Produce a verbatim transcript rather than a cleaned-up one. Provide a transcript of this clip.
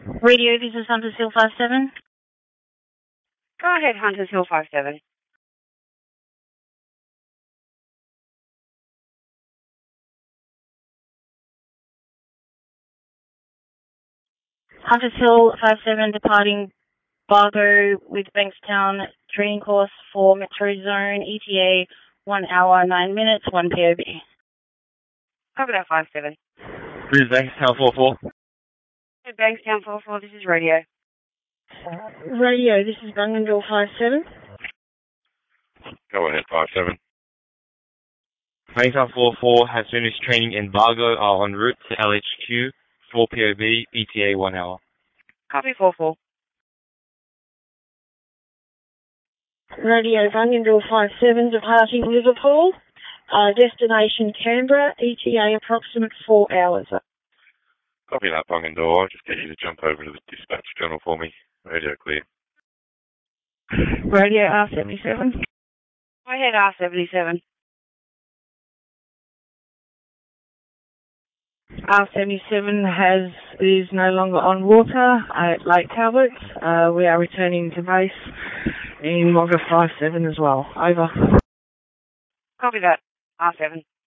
Radio, this is Hunters Hill five seven. Go ahead, Hunters Hill five seven. Hunters Hill five seven departing Bargo with Bankstown training course for Metro Zone, E T A one hour, nine minutes, one P O B. Copy that five seven. This is Bankstown four four. Hey, Bankstown four four, this is Radio. Radio, this is Bungendore five seven. Go ahead, five seven. Bankstown four four has finished training in Bargo, are en route to L H Q, four P O B, E T A one hour. Copy four four. Radio, Bungendore five seven departing Liverpool. Uh, destination Canberra, E T A approximate four hours. Copy that, Bungendore. I'll just get you to jump over to the dispatch journal for me. Radio clear. Radio R seventy-seven. Go ahead, R seventy-seven. R seventy-seven has is no longer on water at Lake Talbot. Uh, we are returning to base in Wagga five seven as well. Over. Copy that, R seven.